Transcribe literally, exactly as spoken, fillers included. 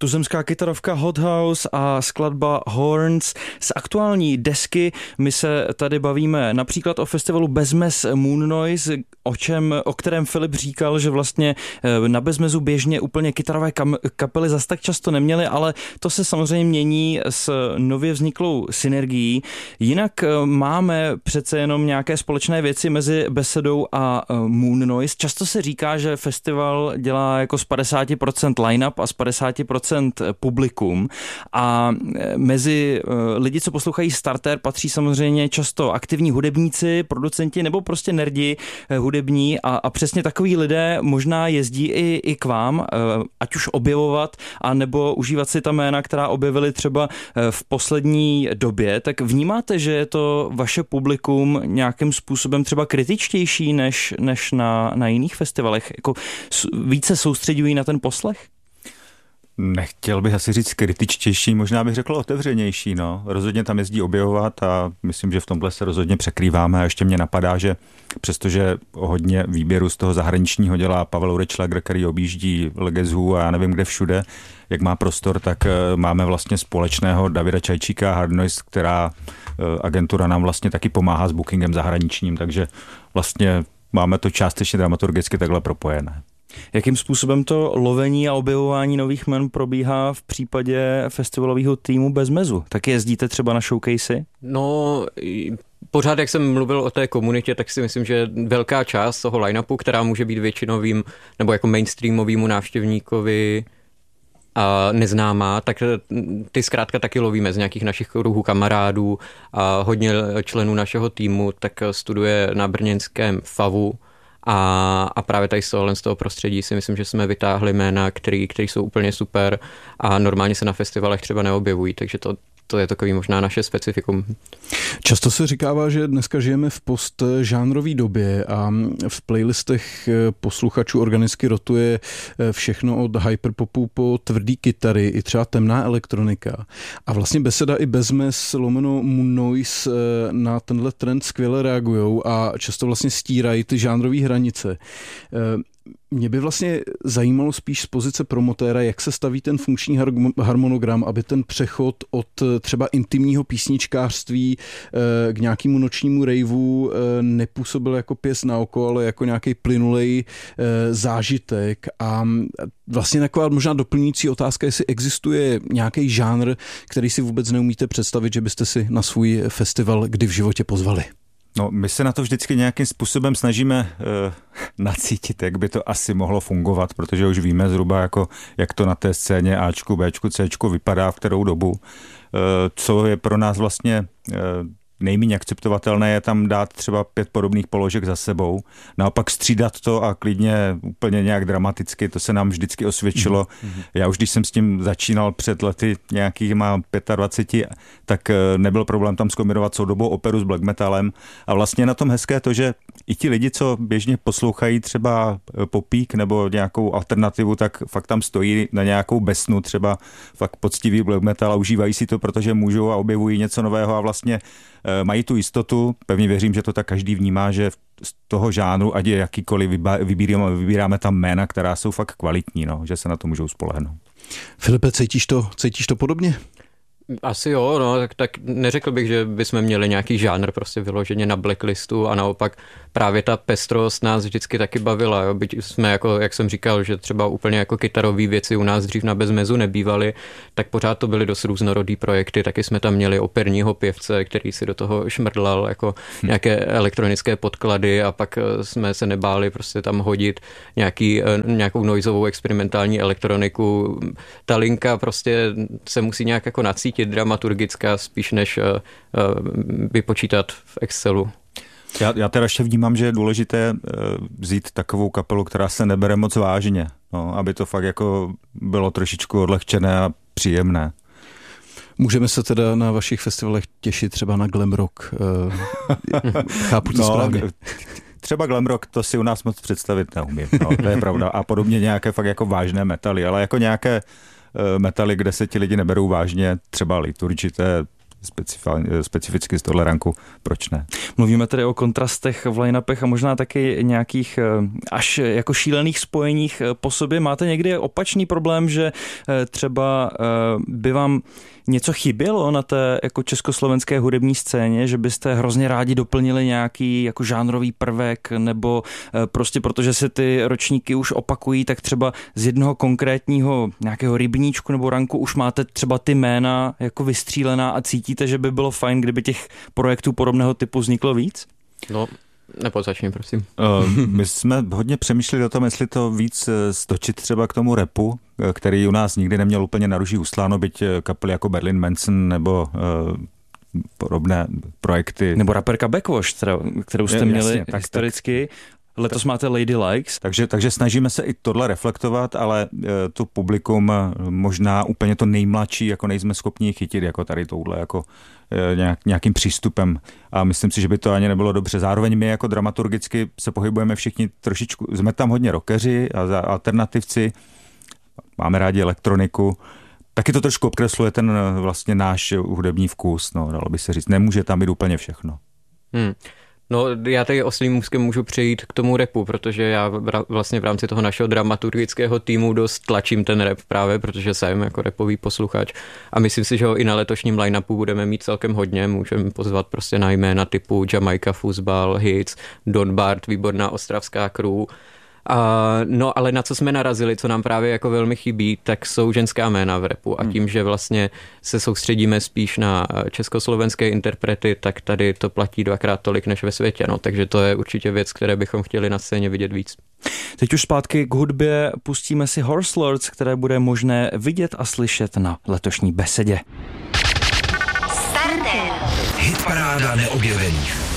Tuzemská kytarovka Hot House a skladba Horns. Z aktuální desky my se tady bavíme například o festivalu Bezmez Moon Noise, o čem, o kterém Filip říkal, že vlastně na Bezmezu běžně úplně kytarové kam, kapely zas tak často neměly, ale to se samozřejmě mění s nově vzniklou synergií. Jinak máme přece jenom nějaké společné věci mezi Besedou a Moon Noise. Často se říká, že festival dělá jako z padesát procent line-up a z padesát procent publikum a mezi lidi, co poslouchají Starter, patří samozřejmě často aktivní hudebníci, producenti nebo prostě nerdi hudební a, a přesně takový lidé možná jezdí i, i k vám, ať už objevovat a nebo užívat si ta jména, která objevili třeba v poslední době. Tak vnímáte, že je to vaše publikum nějakým způsobem třeba kritičtější než, než na, na jiných festivalech? Jako více soustředují na ten poslech? Nechtěl bych asi říct kritičtější, možná bych řekl otevřenější. No. Rozhodně tam jezdí objevovat a myslím, že v tomhle se rozhodně překrýváme a ještě mě napadá, že přestože hodně výběru z toho zahraničního dělá Pavel Urečlager, který objíždí Legezu a já nevím kde všude, jak má prostor, tak máme vlastně společného Davida Čajčíka Hard Noise, která agentura nám vlastně taky pomáhá s bookingem zahraničním, takže vlastně máme to částečně dramaturgicky takhle propojené. Jakým způsobem to lovení a objevování nových jmen probíhá v případě festivalového týmu Bezmezu? Tak jezdíte třeba na showcasey? No, pořád, jak jsem mluvil o té komunitě, tak si myslím, že velká část toho line-upu, která může být většinovým nebo jako mainstreamovému návštěvníkovi a neznámá, tak ty zkrátka taky lovíme z nějakých našich kruhů kamarádů a hodně členů našeho týmu tak studuje na brněnském FAVu. A, a právě tady z toho, z toho prostředí si myslím, že jsme vytáhli jména, který, který jsou úplně super a normálně se na festivalech třeba neobjevují, takže to, to je takový možná naše specifikum. Často se říkává, že dneska žijeme v postžánrové době a v playlistech posluchačů organicky rotuje všechno od hyperpopu po tvrdý kytary i třeba temná elektronika. A vlastně Beseda i Bezmez lomeno Moon Noise na tenhle trend skvěle reagujou a často vlastně stírají ty žánrové hranice. Mě by vlastně zajímalo spíš z pozice promotéra, jak se staví ten funkční harmonogram, aby ten přechod od třeba intimního písničkářství k nějakému nočnímu raveu nepůsobil jako pěst na oko, ale jako nějaký plynulej zážitek. A vlastně taková možná doplňující otázka, jestli existuje nějaký žánr, který si vůbec neumíte představit, že byste si na svůj festival kdy v životě pozvali. No, my se na to vždycky nějakým způsobem snažíme uh, nacítit, jak by to asi mohlo fungovat, protože už víme zhruba, jako, jak to na té scéně Ačku, Bčku, Cčku vypadá v kterou dobu. Uh, co je pro nás vlastně uh, nejméně akceptovatelné je tam dát třeba pět podobných položek za sebou. Naopak střídat to a klidně úplně nějak dramaticky, to se nám vždycky osvědčilo. Mm-hmm. Já už když jsem s tím začínal před lety nějakýma dvacet pět, tak nebyl problém tam zkombinovat soudobou operu s black metalem. A vlastně na tom hezké to, že i ti lidi, co běžně poslouchají třeba popík nebo nějakou alternativu, tak fakt tam stojí na nějakou besnu, třeba fakt poctivý black metal a užívají si to, protože můžou a objevují něco nového a vlastně mají tu jistotu, pevně věřím, že to tak každý vnímá, že z toho žánru, ať je jakýkoliv, vybíráme, vybíráme tam jména, která jsou fakt kvalitní, no, že se na to můžou spolehnout. Filipe, cítíš to, cítíš to podobně? Asi jo, no, tak, tak neřekl bych, že bychom měli nějaký žánr prostě vyloženě na blacklistu a naopak právě ta pestrost nás vždycky taky bavila, jo, byť jsme jako, jak jsem říkal, že třeba úplně jako kytarový věci u nás dřív na Bezmezu nebývaly, tak pořád to byly dost různorodý projekty, taky jsme tam měli operního pěvce, který si do toho šmrdlal jako hm. nějaké elektronické podklady a pak jsme se nebáli prostě tam hodit nějaký, nějakou noizovou experimentální elektroniku. Ta linka prostě se musí nějak jako nacítit dramaturgická spíš než uh, uh, vypočítat v Excelu. Já, já teda ještě vnímám, že je důležité uh, vzít takovou kapelu, která se nebere moc vážně, no, aby to fakt jako bylo trošičku odlehčené a příjemné. Můžeme se teda na vašich festivalech těšit třeba na glam rock. Uh, chápu to no, správně. Třeba glam rock, to si u nás moc představit neumím, no, to je pravda. A podobně nějaké fakt jako vážné metaly, ale jako nějaké metaly, kde se ti lidi neberou vážně, třeba Liturgy, to je specificky z tohle ranku, proč ne? Mluvíme tedy o kontrastech v line-upech a možná taky nějakých až jako šílených spojeních po sobě. Máte někdy opačný problém, že třeba by vám něco chybělo na té jako československé hudební scéně, že byste hrozně rádi doplnili nějaký jako žánrový prvek, nebo prostě protože se ty ročníky už opakují, tak třeba z jednoho konkrétního nějakého rybníčku nebo ranku už máte třeba ty jména jako vystřílená a cítíte, že by bylo fajn, kdyby těch projektů podobného typu vzniklo víc? No, nebo začni, prosím. My jsme hodně přemýšleli o tom, jestli to víc stočit třeba k tomu rapu, který u nás nikdy neměl úplně na ruží usláno, byť kapely jako Berlin Manson nebo uh, podobné projekty. Nebo raperka Backwash, kterou jste měli jasně, tak, historicky. Tak. Letos máte Lady Likes. Takže, takže snažíme se i tohle reflektovat, ale e, to publikum možná úplně to nejmladší, jako nejsme schopni chytit, jako tady touhle, jako e, nějak, nějakým přístupem. A myslím si, že by to ani nebylo dobře. Zároveň my jako dramaturgicky se pohybujeme všichni trošičku, jsme tam hodně rockeři a alternativci, máme rádi elektroniku. Taky to trošku obkresluje ten vlastně náš hudební vkus, no, dalo by se říct. Nemůže tam být úplně všechno. Hmm. No, já tady oslým můstkem můžu přejít k tomu rapu, protože já vlastně v rámci toho našeho dramaturgického týmu dost tlačím ten rap právě, protože jsem jako rapový posluchač a myslím si, že ho i na letošním line-upu budeme mít celkem hodně. Můžeme pozvat prostě na jména typu Jamaica Fuzbal, Hits, Don Bart, výborná ostravská crew. Uh, no ale na co jsme narazili, co nám právě jako velmi chybí, tak jsou ženská jména v rapu a tím, že vlastně se soustředíme spíš na československé interprety, tak tady to platí dvakrát tolik než ve světě, no, takže to je určitě věc, které bychom chtěli na scéně vidět víc. Teď už zpátky k hudbě, pustíme si Horse Lords, které bude možné vidět a slyšet na letošní besedě. Hitparáda neobjevených.